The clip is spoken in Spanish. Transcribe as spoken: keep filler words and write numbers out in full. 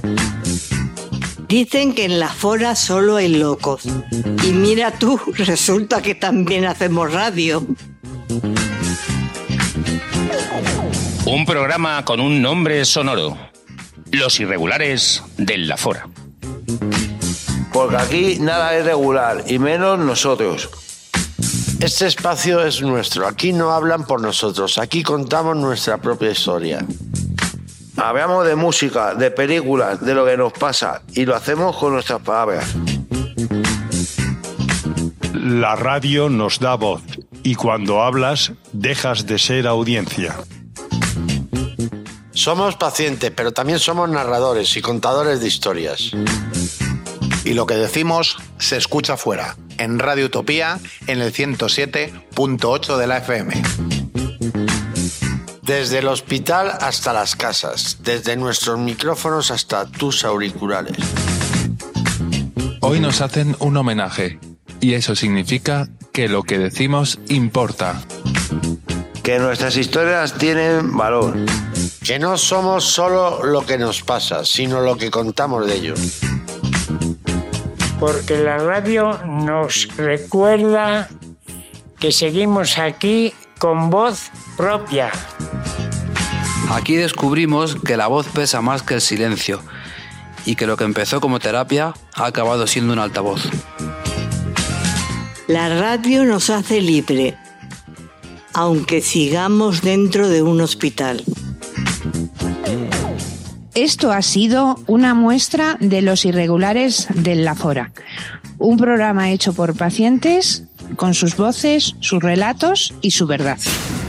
Dicen que en la Fora solo hay locos. Y mira tú, resulta que también hacemos radio. Un programa con un nombre sonoro. Los irregulares del La Fora. Porque aquí nada es regular, y menos nosotros. Este espacio es nuestro. Aquí no hablan por nosotros. Aquí contamos nuestra propia historia. Hablamos de música, de películas, de lo que nos pasa, y lo hacemos con nuestras palabras. La radio nos da voz, y cuando hablas, dejas de ser audiencia. Somos pacientes, pero también somos narradores y contadores de historias. Y lo que decimos se escucha fuera, en Radio Utopía, en el ciento siete punto ocho de la F M. Desde el hospital hasta las casas, desde nuestros micrófonos hasta tus auriculares. Hoy nos hacen un homenaje, y eso significa que lo que decimos importa. Que nuestras historias tienen valor. Que no somos solo lo que nos pasa, sino lo que contamos de ello. Porque la radio nos recuerda que seguimos aquí con voz propia. Aquí descubrimos que la voz pesa más que el silencio y que lo que empezó como terapia ha acabado siendo un altavoz. La radio nos hace libre, aunque sigamos dentro de un hospital. Esto ha sido una muestra de Los irregulares del La Fora, un programa hecho por pacientes con sus voces, sus relatos y su verdad.